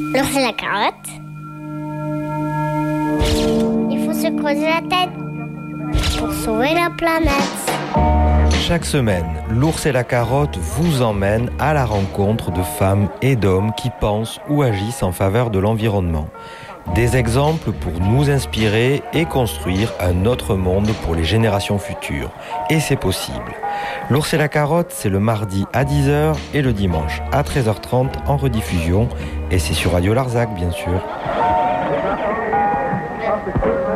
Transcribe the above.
L'ours et la carotte. Il faut se creuser la tête pour sauver la planète. Chaque semaine, l'ours et la carotte vous emmènent à la rencontre de femmes et d'hommes qui pensent ou agissent en faveur de l'environnement. Des exemples pour nous inspirer et construire un autre monde pour les générations futures. Et c'est possible. L'ours et la carotte, c'est le mardi à 10h et le dimanche à 13h30 en rediffusion. Et c'est sur Radio Larzac, bien sûr.